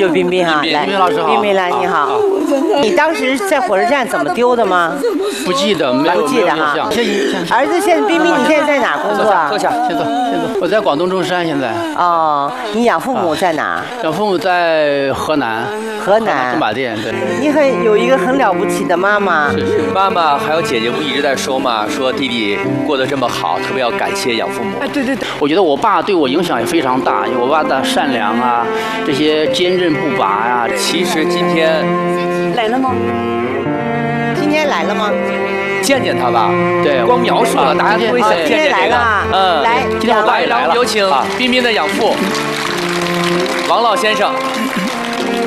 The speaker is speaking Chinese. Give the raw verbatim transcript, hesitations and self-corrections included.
就冰冰哈，来， 冰冰老师好， 冰冰来，你好。你当时在火车站怎么丢的吗？ 不记得，没有不记得哈。儿子，现在冰冰，你现在在哪工作啊？ 坐下，先坐，先坐。我在广东中山现在。 哦，你养父母在哪？ 养父母在河南。 河南。 驻马店，对。 你很有一个很了不起的妈妈。 是是。妈妈还有姐姐不一直在说嘛，说弟弟过得这么好，特别要感谢养父母。 哎，对对对。 我觉得我爸对我影响也非常大，因为我爸的善良啊，这些坚韧不拔呀、啊。 其实今天来了吗？今天来了吗？ 见见他吧。 对， 光描述了，大家不会想见见这个。 嗯，来， 今天我来，来，我们有请彬彬的养父王老先生。